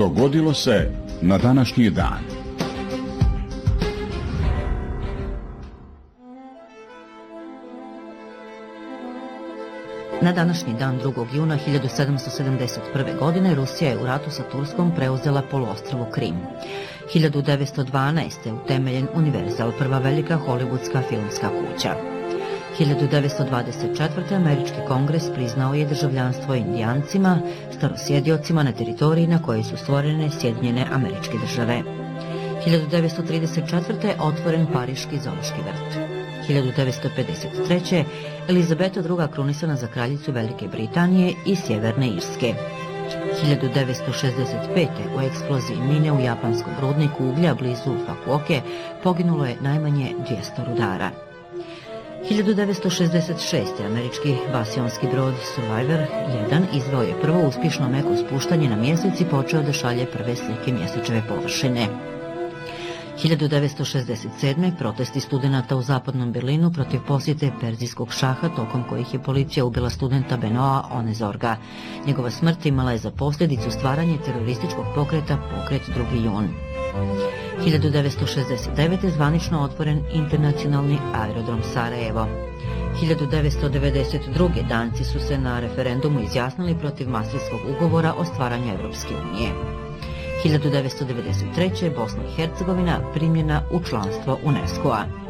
Dogodilo se na današnji dan. Na današnji dan 2. juna 1771. godine Rusija je u ratu sa Turskom preuzela poluostrvo Krim. 1912. utemeljen Universal, prva velika hollywoodska filmska kuća. 1924. Američki kongres priznao je državljanstvo Indijancima, starosjediocima na teritoriji na kojoj su stvorene Sjedinjene Američke Države. 1934. otvoren Pariški zoološki vrt. 1953. Elizabeta II. Krunisana za kraljicu Velike Britanije i Sjeverne Irske. 1965. u eksploziji mine u japanskom rudniku uglja blizu Fukuoke poginulo je najmanje 200 rudara. 1966. američki vasionski brod Survivor 1 izveo je prvo uspješno meko spuštanje na mjesec i počeo da šalje prve slike mjesečeve površine. 1967. protesti studenata u zapadnom Berlinu protiv posjete perzijskog šaha, tokom kojih je policija ubila studenta Benoa Onezorga. Njegova smrt imala je za posljedicu stvaranje terorističkog pokreta Pokret 2. jun. 1969. zvanično otvoren internacionalni aerodrom Sarajevo. 1992. Danci su se na referendumu izjasnili protiv Mastrihtskog ugovora o stvaranju Europske unije. 1993. Bosna i Hercegovina primljena u članstvo UNESCO-a.